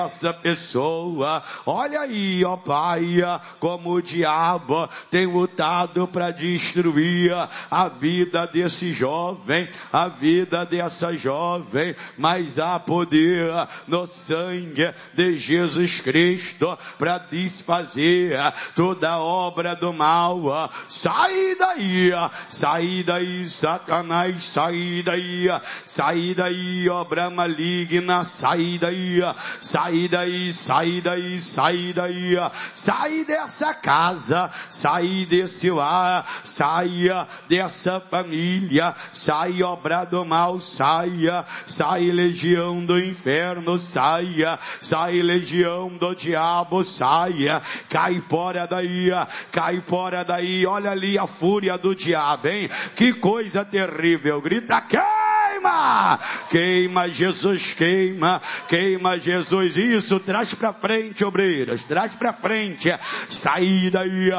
essa pessoa. Olha aí, ó Pai, como o diabo tem lutado para destruir a vida desse jovem, a vida dessa jovem, mas há poder no sangue de Jesus Cristo para desfazer toda obra do mal. Sai daí, Satanás, sai daí, obra maligna, sai daí, sai dessa casa, sai desse lar, saia dessa família, sai obra do mal, sai legião do inferno, sai legião do diabo, saia, cai fora daí, olha ali a fúria do diabo, hein? Que coisa terrível, grita, queima Jesus, queima Jesus, isso, traz pra frente, obreiros, traz pra frente, sai daí,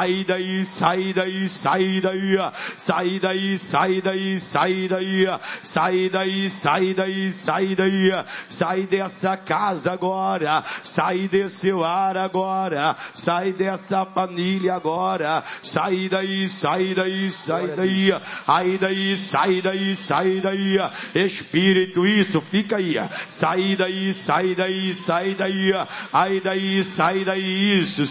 sai dessa casa agora, sai desse lar agora, sai dessa família agora, sai daí, Espírito, isso, fica aí, sai daí, isso,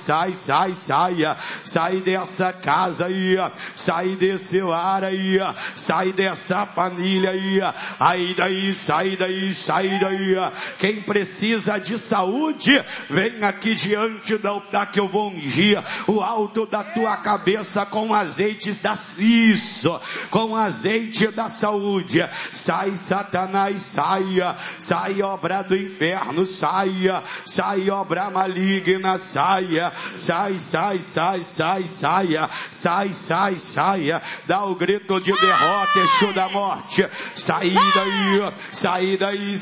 sai dessa casa aí, sai desse lar aí, sai dessa família aí, sai daí, quem precisa de saúde, vem aqui diante do altar que eu vou ungir o alto da tua cabeça com azeite com azeite da saúde. Sai Satanás, sai obra do inferno, sai obra maligna, sai, dá o grito de derrota, Exu da morte, sai daí,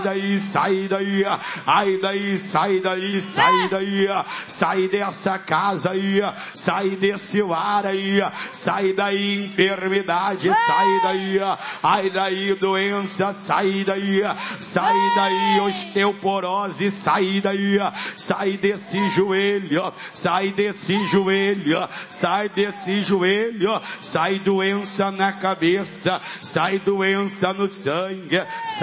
sai dessa casa aí, sai desse lar aí, sai daí enfermidade, sai daí, ai daí doença, sai daí osteoporose, sai desse joelho, sai doença na cabeça, sai doença no sangue,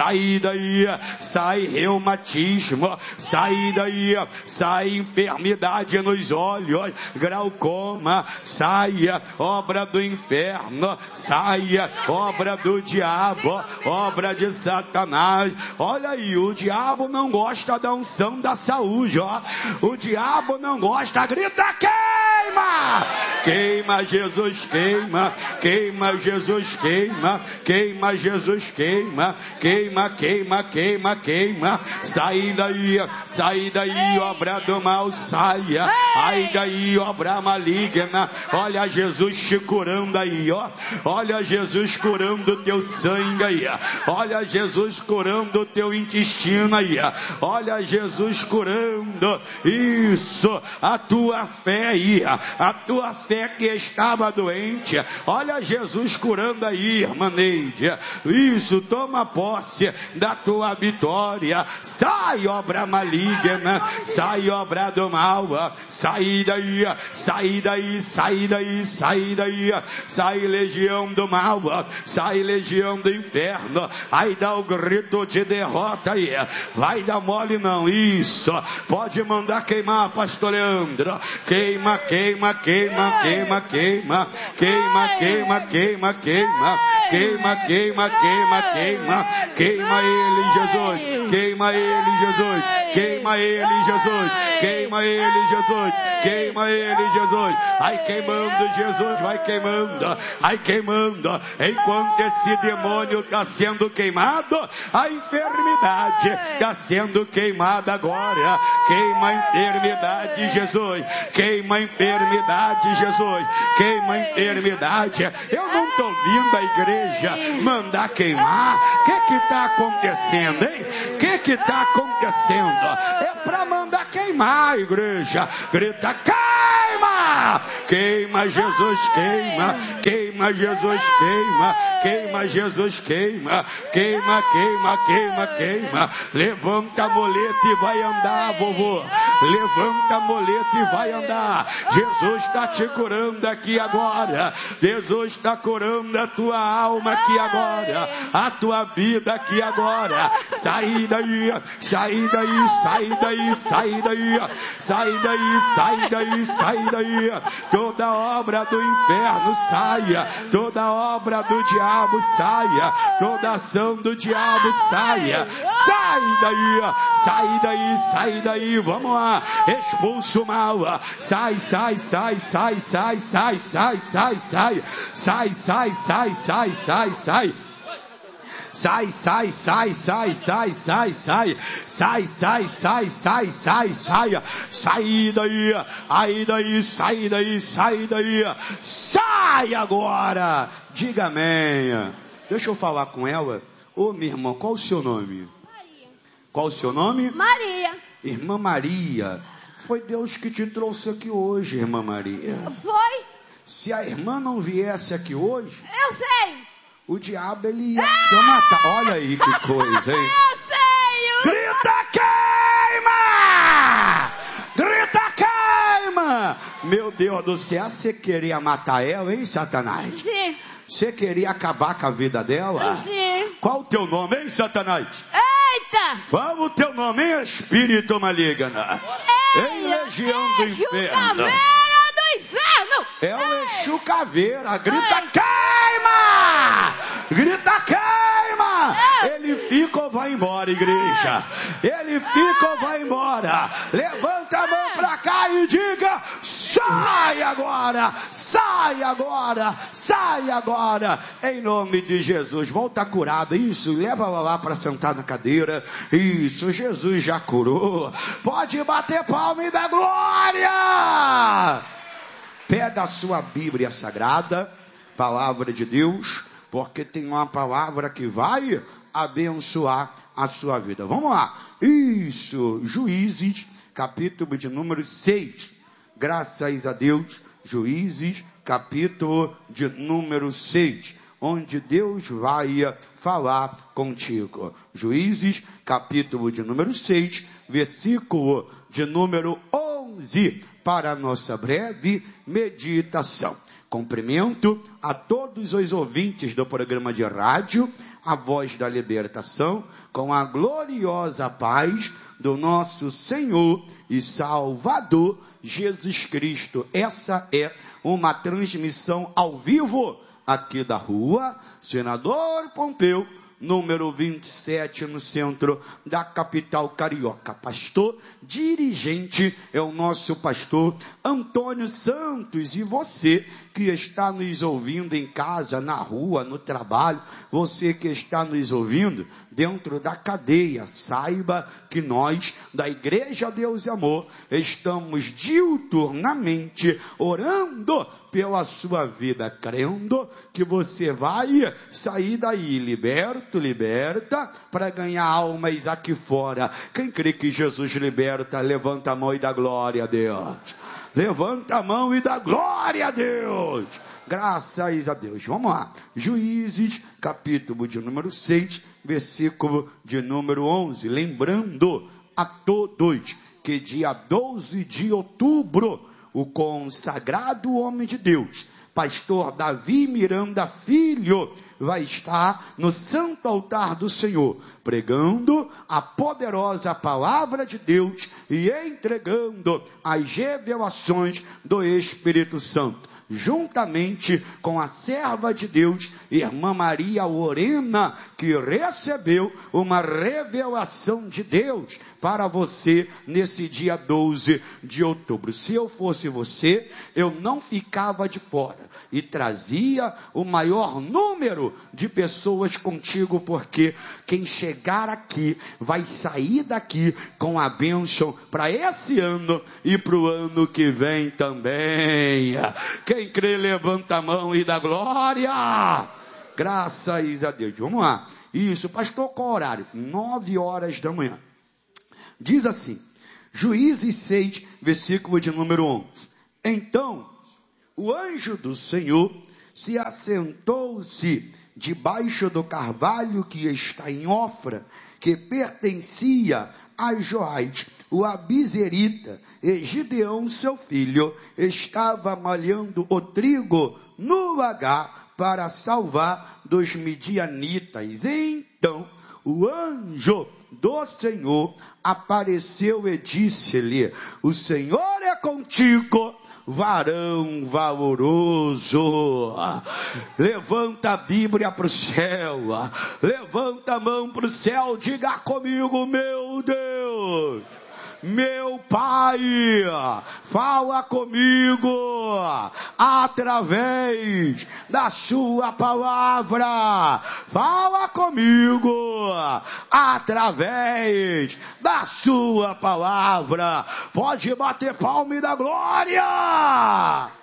sai reumatismo, sai enfermidade nos olhos, glaucoma, sai obra do inferno, sai obra do diabo, obra de Satanás. Olha aí, o diabo não gosta da unção da saúde, ó. O diabo não gosta, grita, queima Jesus, queima Jesus, queima Jesus, queima, sai daí, obra do mal, saia, ai daí, obra maligna, olha Jesus te curando aí, ó, olha Jesus curando o teu sangue aí, olha Jesus curando o teu intestino aí, olha Jesus curando, isso, a tua fé aí, a tua fé que estava doente, olha Jesus curando aí, irmã Neide, isso, toma posse da tua vitória, sai obra maligna, sai obra do mal, sai daí, sai legião do mal, sai legião do inferno, aí dá o grito de derrota aí, vai dar mole não, isso, pode mandar queimar, pastor Leandro, queima ele Jesus, queima ele Jesus, queima ele Jesus, queima ele Jesus, queima ele Jesus, ai queimando Jesus, vai queimando, enquanto esse demônio está sendo queimado, a enfermidade está sendo queimada agora, queima a enfermidade Jesus, queima a enfermidade Jesus, queima a enfermidade, eu não estou vindo a igreja mandar queimar, o que está acontecendo, hein? O que está acontecendo? É para mandar queimar a igreja, grita, queima queima! Queima, Jesus, queima! Queima, Jesus, queima! Queima, Jesus, queima! Queima, queima, queima, queima! Levanta a muleta e vai andar, vovô! Levanta a muleta e vai andar! Jesus está te curando aqui agora! Jesus está curando a tua alma aqui agora! A tua vida aqui agora! Sai daí! Sai daí! Sai daí! Sai daí! Sai daí! Sai daí! Sai daí! Toda obra do inferno saia! Toda obra do diabo saia! Toda ação do diabo saia! Sai daí! Sai daí! Sai daí! Vamos lá! Expulsa o mal! Sai, sai, sai, sai, sai, sai, sai, sai, sai, sai, sai, sai, sai, sai, sai. Sai, sai, sai, sai, sai, sai, sai, sai, sai, sai, sai, sai, sai, sai daí, aí daí, sai daí, sai daí, sai agora, diga amém. Deixa eu falar com ela. Ô minha irmã, qual o seu nome? Maria. Qual o seu nome? Maria. Irmã Maria, foi Deus que te trouxe aqui hoje, irmã Maria. Foi? Se a irmã não viesse aqui hoje, Eu sei. o diabo ele ia te matar. Olha aí que coisa, hein? Eu sei. Grita, queima! Grita, queima! Meu Deus do céu, você queria matar ela, hein, Satanás? Sim. Você queria acabar com a vida dela? Sim. Qual o teu nome, hein, Satanás? Eita. Fala o teu nome, hein, espírito maligno? Em legião do inferno. Caveira do inferno. É o Exu Caveira. Grita, queima! Grita, queima! Ele fica ou vai embora, igreja? Ele fica ou vai embora? Levanta a mão pra cá e diga: sai agora! Sai agora! Sai agora! Em nome de Jesus. Volta curada. Isso, leva ela lá para sentar na cadeira. Isso, Jesus já curou. Pode bater palma e dar glória! Pega a sua Bíblia Sagrada, Palavra de Deus, porque tem uma palavra que vai abençoar a sua vida. Vamos lá. Isso, Juízes, capítulo de número 6. Graças a Deus, Juízes, capítulo de número 6, onde Deus vai falar contigo. Juízes, capítulo de número 6, versículo de número 11, para a nossa breve meditação. Cumprimento a todos os ouvintes do programa de rádio, A Voz da Libertação, com a gloriosa paz do nosso Senhor e Salvador Jesus Cristo. Essa é uma transmissão ao vivo aqui da rua Senador Pompeu, número 27, no centro da capital carioca. Pastor dirigente é o nosso pastor Antônio Santos. E você que está nos ouvindo em casa, na rua, no trabalho, você que está nos ouvindo dentro da cadeia, saiba que nós, da Igreja Deus e Amor, estamos diuturnamente orando pela sua vida, crendo que você vai sair daí liberta, para ganhar almas aqui fora. Quem crê que Jesus liberta, levanta a mão e dá glória a Deus. Levanta a mão e dá glória a Deus. Graças a Deus. Vamos lá. Juízes, capítulo de número 6, versículo de número 11. Lembrando a todos que dia 12 de outubro, o consagrado homem de Deus, pastor Davi Miranda Filho, vai estar no santo altar do Senhor, pregando a poderosa palavra de Deus e entregando as revelações do Espírito Santo, juntamente com a serva de Deus, irmã Maria Lorena, que recebeu uma revelação de Deus para você nesse dia 12 de outubro. Se eu fosse você, eu não ficava de fora e trazia o maior número de pessoas contigo, porque quem chegar aqui vai sair daqui com a bênção para esse ano e para o ano que vem também. Quem crê, levanta a mão e dá glória. Graças a Deus. Vamos lá. Isso, pastor, qual horário? 9 horas da manhã. Diz assim, Juízes 6, versículo de número 11. Então, o anjo do Senhor se assentou-se debaixo do carvalho que está em Ofra, que pertencia a Joás, o abizerita, e Gideão, seu filho, estava malhando o trigo no lagar para salvar dos midianitas. Então, o anjo do Senhor apareceu e disse-lhe: o Senhor é contigo, varão valoroso. Levanta a Bíblia para o céu, levanta a mão para o céu, diga comigo: meu Deus, meu Pai, fala comigo através da sua palavra. Fala comigo através da sua palavra. Pode bater palma e dar glória.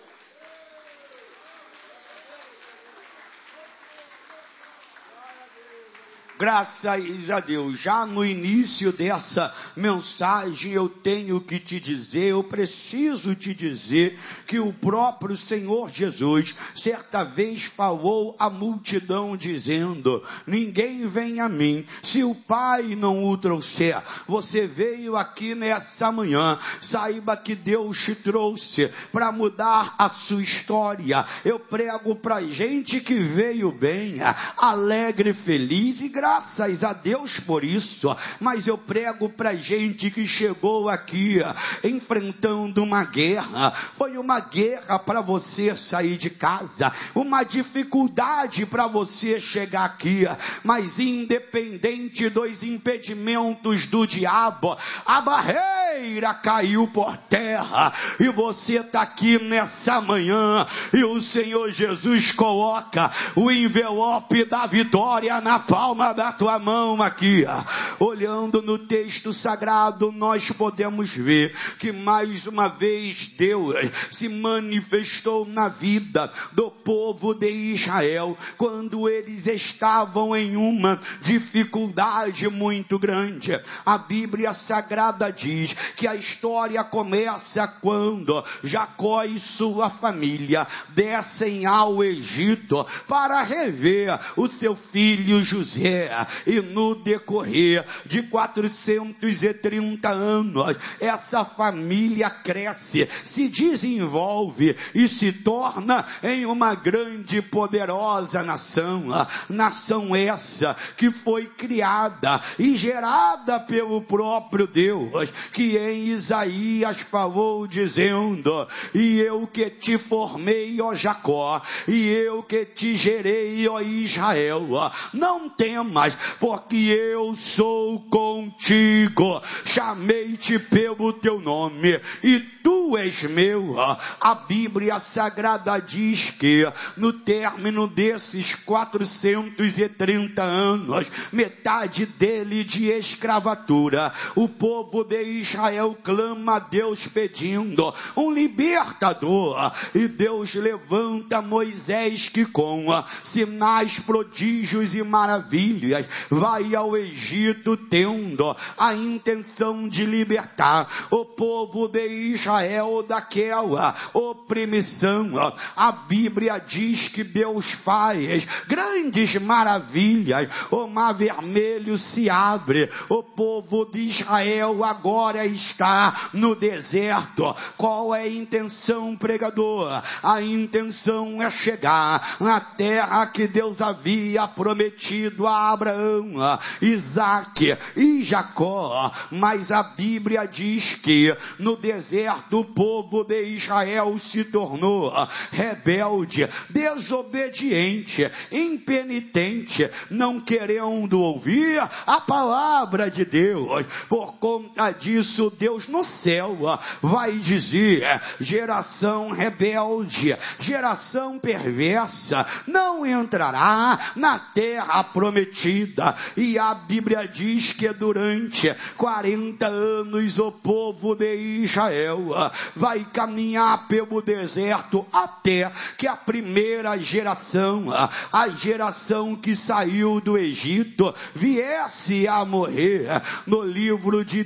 Graças a Deus. Já no início dessa mensagem eu tenho que te dizer, eu preciso te dizer que o próprio Senhor Jesus certa vez falou à multidão dizendo: ninguém vem a mim se o Pai não o trouxer. Você veio aqui nessa manhã, saiba que Deus te trouxe para mudar a sua história. Eu prego para gente que veio bem, alegre, feliz, e graças a Deus por isso. Mas eu prego para gente que chegou aqui enfrentando uma guerra. Foi uma guerra para você sair de casa, uma dificuldade para você chegar aqui, mas independente dos impedimentos do diabo, a barreira caiu por terra e você está aqui nessa manhã e o Senhor Jesus coloca o envelope da vitória na palma da tua mão aqui. Olhando no texto sagrado, nós podemos ver que mais uma vez Deus se manifestou na vida do povo de Israel quando eles estavam em uma dificuldade muito grande. A Bíblia Sagrada diz que a história começa quando Jacó e sua família descem ao Egito para rever o seu filho José. E no decorrer de 430 anos, essa família cresce, se desenvolve e se torna em uma grande e poderosa nação. Nação essa que foi criada e gerada pelo próprio Deus, que em Isaías falou dizendo: e eu que te formei, ó Jacó, e eu que te gerei, ó Israel, não temas, porque eu sou contigo, chamei-te pelo teu nome e tu és meu. A Bíblia Sagrada diz que no término desses 430 anos, metade dele de escravatura, o povo de Israel clama a Deus pedindo um libertador, e Deus levanta Moisés, que com sinais, prodígios e maravilhas vai ao Egito tendo a intenção de libertar o povo de Israel daquela opressão. A Bíblia diz que Deus faz grandes maravilhas, o mar vermelho se abre, o povo de Israel agora está no deserto. Qual é a intenção, pregador? A intenção é chegar na terra que Deus havia prometido a Abraão, Isaque e Jacó. Mas a Bíblia diz que no deserto o povo de Israel se tornou rebelde, desobediente, impenitente, não querendo ouvir a palavra de Deus. Por conta disso, Deus no céu vai dizer: geração rebelde, geração perversa, não entrará na terra prometida. E a Bíblia diz que durante 40 anos o povo de Israel vai caminhar pelo deserto até que a primeira geração, a geração que saiu do Egito, viesse a morrer. No livro de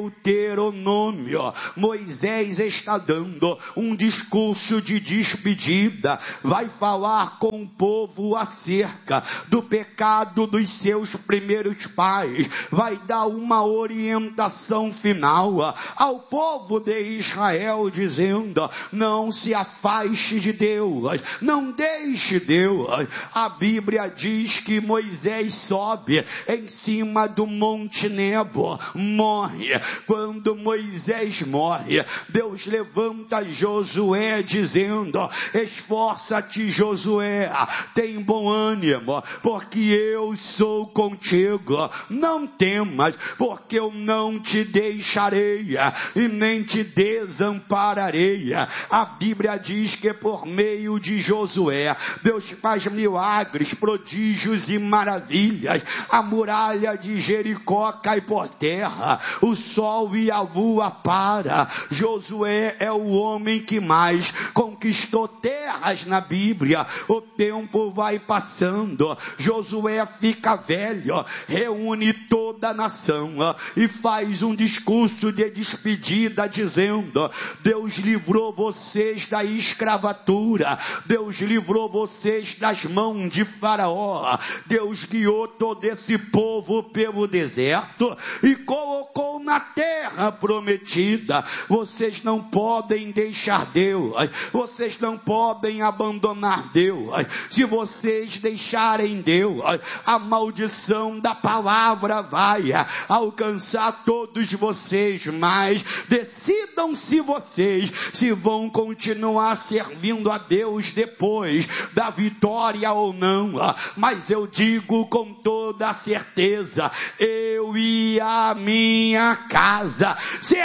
Deuteronômio, Moisés está dando um discurso de despedida, vai falar com o povo acerca do pecado dos seus primeiros pais, vai dar uma orientação final ao povo de Israel, dizendo: não se afaste de Deus, não deixe Deus. A Bíblia diz que Moisés sobe em cima do Monte Nebo, morre. Quando Moisés morre, Deus levanta Josué dizendo: esforça-te, Josué, tem bom ânimo, porque eu sou contigo. Não temas, porque eu não te deixarei e nem te desampararei. A Bíblia diz que por meio de Josué, Deus faz milagres, prodígios e maravilhas. A muralha de Jericó cai por terra, o sol e a lua para. Josué é o homem que mais conquistou terras na Bíblia. O tempo vai passando, Josué fica velho, reúne toda a nação e faz um discurso de despedida dizendo: Deus livrou vocês da escravatura, Deus livrou vocês das mãos de Faraó, Deus guiou todo esse povo pelo deserto e colocou na terra prometida. Vocês não podem deixar Deus, vocês não podem abandonar Deus. Se vocês deixarem Deus, a maldição da palavra vai alcançar todos vocês, mas decidam-se vocês se vão continuar servindo a Deus depois da vitória ou não. Mas eu digo com toda a certeza, eu e a minha casa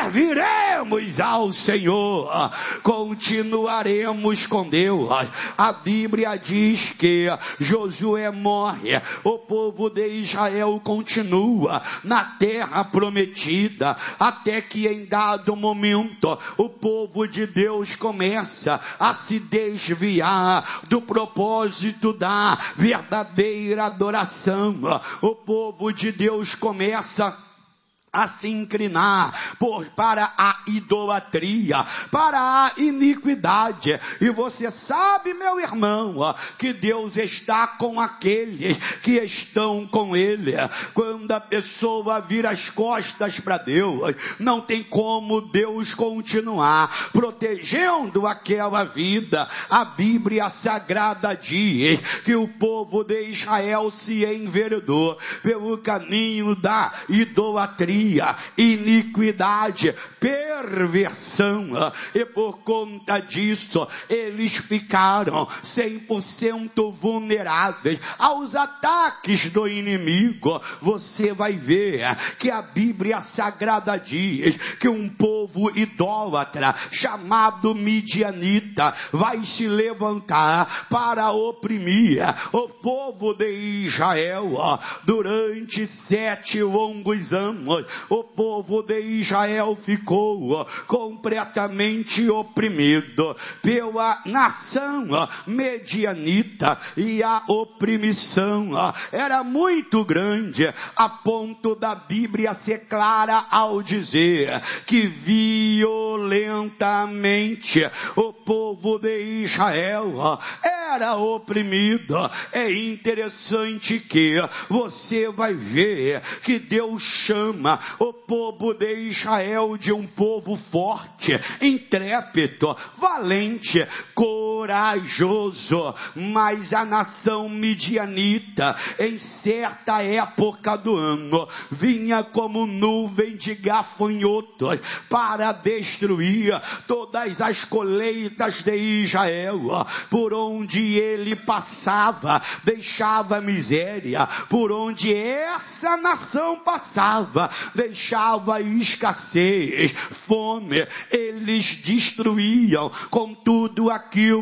serviremos ao Senhor, continuaremos com Deus. A Bíblia diz que Josué morre, o povo de Israel continua na terra prometida, até que em dado momento o povo de Deus começa a se desviar do propósito da verdadeira adoração. O povo de Deus começa a se inclinar para a idolatria, para a iniquidade. E você sabe, meu irmão, que Deus está com aqueles que estão com Ele. Quando a pessoa vira as costas para Deus, não tem como Deus continuar protegendo aquela vida. A Bíblia Sagrada diz que o povo de Israel se enveredou pelo caminho da idolatria, iniquidade, perversão, e por conta disso eles ficaram 100% vulneráveis aos ataques do inimigo. Você vai ver que a Bíblia Sagrada diz que um povo idólatra chamado midianita vai se levantar para oprimir o povo de Israel. Durante 7 longos anos, o povo de Israel ficou completamente oprimido pela nação medianita, e a opressão era muito grande, a ponto da Bíblia ser clara ao dizer que violentamente o povo de Israel era oprimido. É interessante que você vai ver que Deus chama o povo de Israel de um povo forte, intrépido, valente, corajoso. Mas a nação midianita, em certa época do ano, vinha como nuvem de gafanhotos para destruir todas as colheitas de Israel. Por onde ele passava, deixava miséria. Por onde essa nação passava, deixava escassez, fome. Eles destruíam com tudo aquilo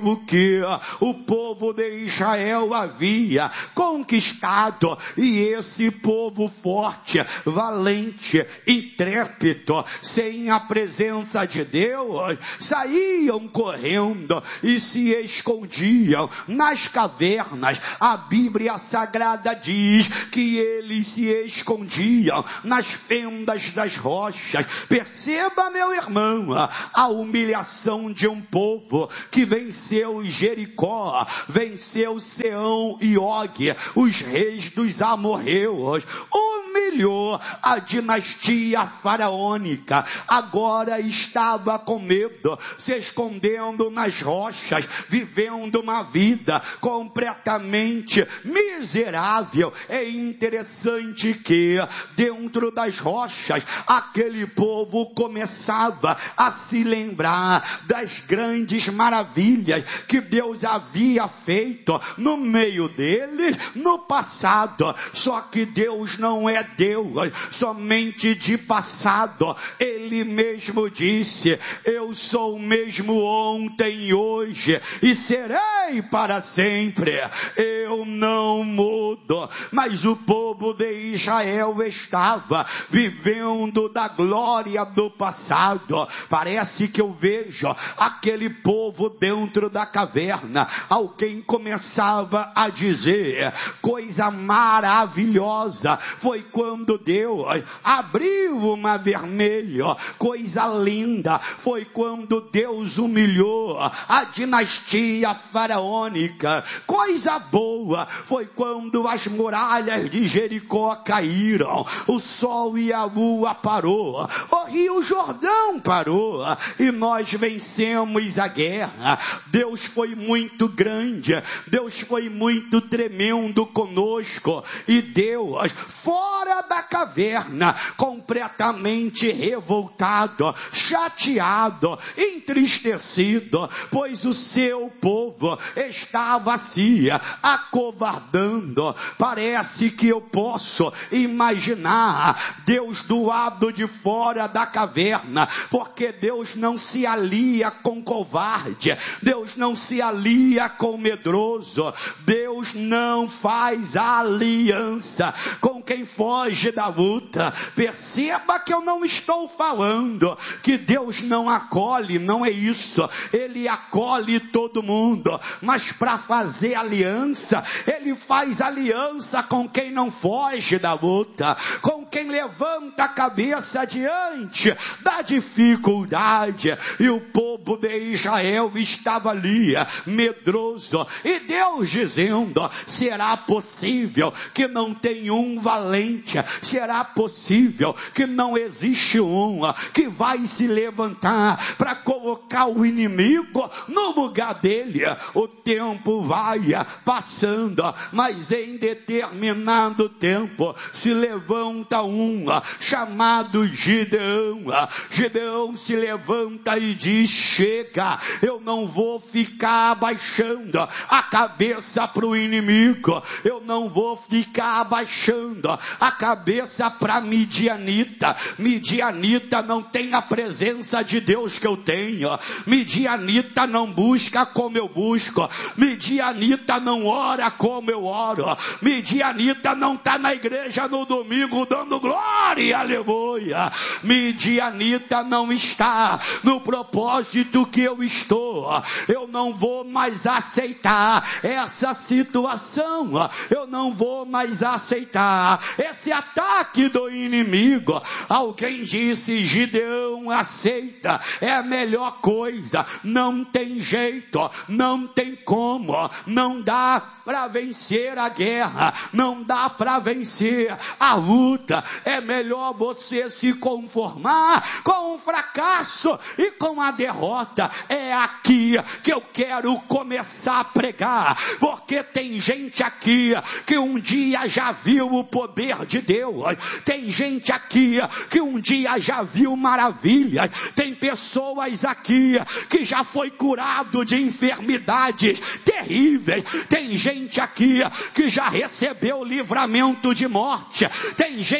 aquilo que o povo de Israel havia conquistado. E esse povo forte, valente, intrépido, sem a presença de Deus, saíam correndo e se escondiam nas cavernas. A Bíblia Sagrada diz que eles se escondiam nas fendas das rochas. Perceba, meu irmão, a humilhação de um povo que venceu Jericó, venceu Seão e Og, os reis dos amorreus, humilhou a dinastia faraônica. Agora estava com medo, se escondendo nas rochas, vivendo uma vida completamente miserável. É interessante que dentro das rochas aquele povo começava a se lembrar das grandes maravilhas que Deus havia feito no meio deles no passado. Só que Deus não é Deus somente de passado. Ele mesmo disse: eu sou o mesmo ontem, hoje e serei para sempre. Eu não mudo. Mas o povo de Israel estava vivendo da glória do passado. Parece que eu vejo aquele povo dentro da caverna. Alguém começava a dizer: coisa maravilhosa foi quando Deus abriu o mar vermelho. Coisa linda foi quando Deus humilhou a dinastia faraônica. Coisa boa foi quando as muralhas de Jericó caíram, o sol e a lua parou, o rio Jordão parou e nós vencemos a guerra. Deus foi muito grande, Deus foi muito tremendo conosco. E Deus, fora da caverna, completamente revoltado, chateado, entristecido, pois o seu povo estava se acovardando. Parece que eu posso imaginar Deus do lado de fora da caverna, porque Deus não se alia com covarde, Deus não se alia com medroso, Deus não faz aliança com quem foge da luta. Perceba que eu não estou falando que Deus não acolhe, não é isso. Ele acolhe todo mundo, mas para fazer aliança, Ele faz aliança com quem não foge da luta, com quem levanta a cabeça diante da dificuldade. E o povo de Israel estava ali, medroso, e Deus dizendo: será possível que não tenha um valente? Será possível que não existe um que vai se levantar para colocar o inimigo no lugar dele? O tempo vai passando, mas em determinado tempo se levanta um chamado Gideão. Gideão se levanta e diz: chega, eu não vou ficar abaixando a cabeça para o inimigo, eu não vou ficar abaixando a cabeça para Midianita. Midianita não tem a presença de Deus que eu tenho, Midianita não busca como eu busco, Midianita não ora como eu oro, Midianita não está na igreja no domingo dando glória, aleluia. Midianita não está no propósito que eu estou. Eu não vou mais aceitar essa situação, eu não vou mais aceitar esse ataque do inimigo. Alguém disse: Gideão, aceita, é a melhor coisa, não tem jeito, não tem como, não dá para vencer a guerra, não dá para vencer a luta. É melhor você se conformar com o fracasso e com a derrota. É aqui que eu quero começar a pregar, porque tem gente aqui que um dia já viu o poder de Deus, tem gente aqui que um dia já viu maravilhas, tem pessoas aqui que já foi curado de enfermidades terríveis, tem gente aqui que já recebeu livramento de morte, tem gente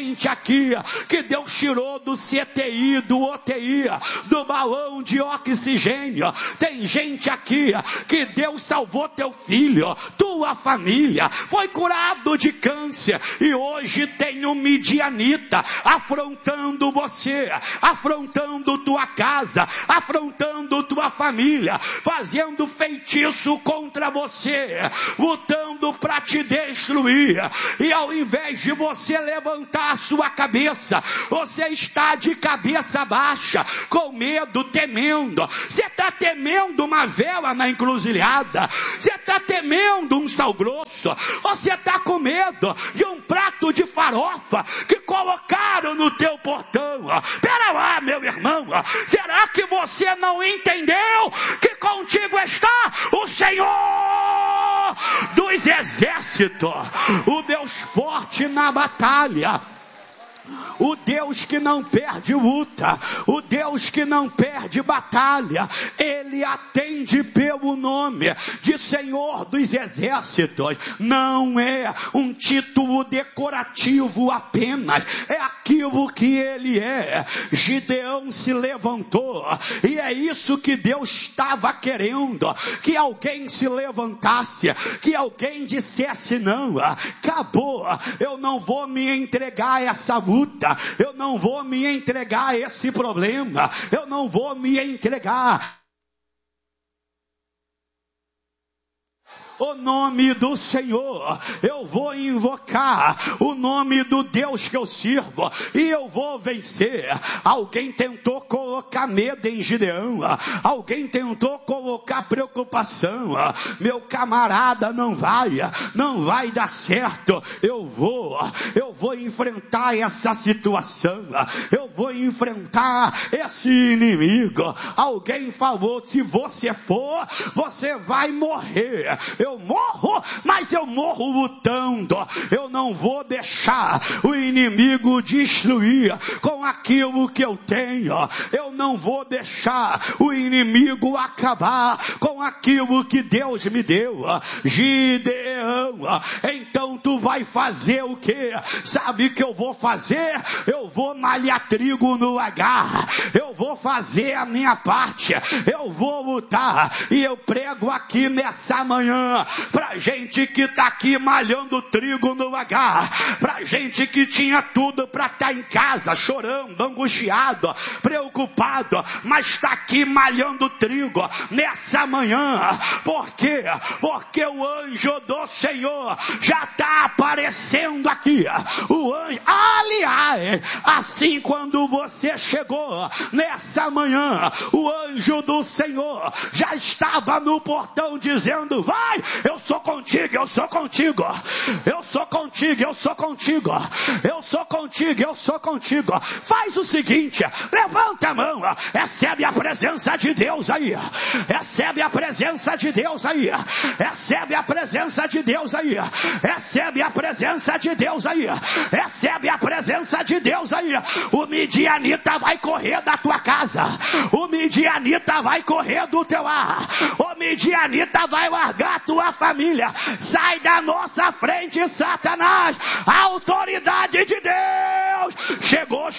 gente aqui que Deus tirou do CTI, do UTI, do balão de oxigênio. Tem gente aqui que Deus salvou teu filho, tua família, foi curado de câncer e hoje tem um midianita afrontando você, afrontando tua casa, afrontando tua família, fazendo feitiço contra você, lutando para te destruir. E ao invés de você levantar a sua cabeça, você está de cabeça baixa, com medo, temendo. Você está temendo uma vela na encruzilhada? Você está temendo um sal grosso? Você está com medo de um prato de farofa que colocaram no teu portão? Pera lá, meu irmão, será que você não entendeu que contigo está o Senhor dos exércitos, o Deus forte na batalha, o Deus que não perde luta, o Deus que não perde batalha? Ele atende pelo nome de Senhor dos Exércitos. Não é um título decorativo apenas, é aquilo que ele é. Gideão se levantou, e é isso que Deus estava querendo, que alguém se levantasse, que alguém dissesse: não, acabou, eu não vou me entregar a essa luta, eu não vou me entregar a esse problema, eu não vou me entregar. O nome do Senhor, eu vou invocar o nome do Deus que eu sirvo e eu vou vencer. Alguém tentou colocar medo em Gideão, alguém tentou colocar preocupação. Meu camarada, não vai dar certo. Eu vou enfrentar essa situação, eu vou enfrentar esse inimigo. Alguém falou: se você for, você vai morrer. Eu morro, mas eu morro lutando. Eu não vou deixar o inimigo destruir com aquilo que eu tenho. Eu não vou deixar o inimigo acabar com aquilo que Deus me deu. Gideão, então tu vai fazer o quê? Sabe o que eu vou fazer? Eu vou malhar trigo no lagar. Eu vou fazer a minha parte. Eu vou lutar. E eu prego aqui nessa manhã pra gente que tá aqui malhando trigo no lagar, pra gente que tinha tudo pra estar em casa chorando, angustiado, preocupado, mas tá aqui malhando trigo nessa manhã. Por quê? Porque o anjo do Senhor já tá aparecendo aqui. O anjo, aliás, assim quando você chegou nessa manhã, o anjo do Senhor já estava no portão dizendo: vai, eu sou contigo, eu sou contigo, eu sou contigo, eu sou contigo, eu sou contigo, eu sou contigo. Faz o seguinte, levanta a mão, recebe a presença de Deus aí, recebe a presença de Deus aí, recebe a presença de Deus aí, recebe a presença de Deus aí, recebe a presença de Deus aí. O midianita vai correr da tua casa, o midianita vai correr do teu lar, o midianita vai largar a tua família. Sai da nossa frente, Satanás. A autoridade de Deus chegou.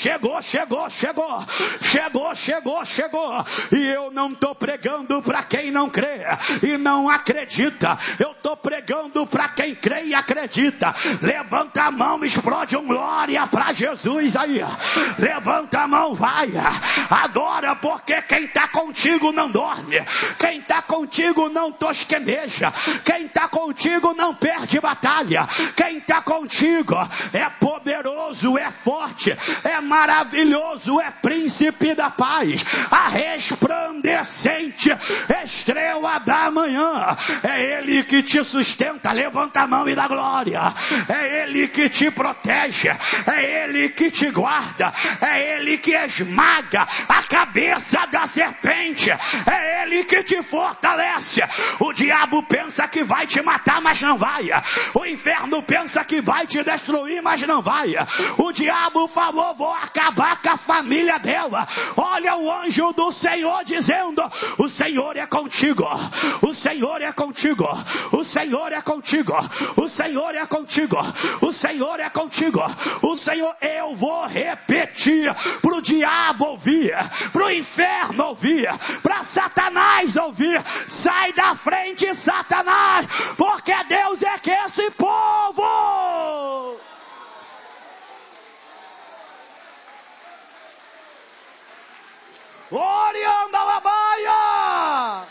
E eu não estou pregando para quem não crê e não acredita. Eu estou pregando para quem crê e acredita. Levanta a mão, explode um glória para Jesus aí. Levanta a mão, vai. Adora, porque quem está contigo não dorme. Quem está contigo não tosqueneja. Quem está contigo não perde batalha. Quem está contigo é poderoso, é forte, é maravilhoso, é príncipe da paz, a resplandecente estrela da manhã. É ele que te sustenta. Levanta a mão e dá glória. É ele que te protege, é ele que te guarda, é ele que esmaga a cabeça da serpente, é ele que te fortalece. O diabo pensa que vai te matar, mas não vai. O inferno pensa que vai te destruir, mas não vai. O diabo diabo falou, vou acabar com a família dela. Olha o anjo do Senhor dizendo, o Senhor é contigo, o Senhor é contigo, o Senhor é contigo, o Senhor é contigo, o Senhor é contigo, o Senhor, eu vou repetir, pro diabo ouvir, pro inferno ouvir, pra Satanás ouvir, sai da frente, Satanás, porque Deus é que esse povo. Orianda Labaia.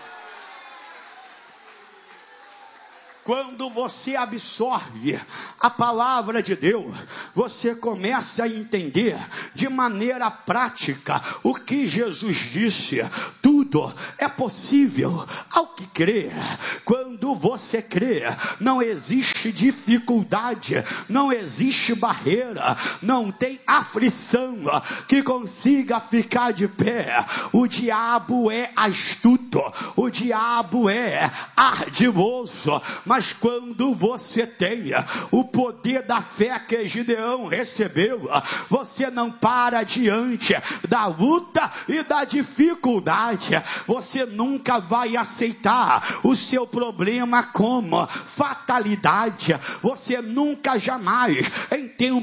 Quando você absorve a palavra de Deus, você começa a entender de maneira prática o que Jesus disse. Tudo é possível ao que crê. Quando você crê, não existe dificuldade, não existe barreira, não tem aflição que consiga ficar de pé. O diabo é astuto, o diabo é ardiloso, mas quando você tem o poder da fé que Gideão recebeu, você não para diante da luta e da dificuldade. Você nunca vai aceitar o seu problema como fatalidade. Você nunca jamais, em tempo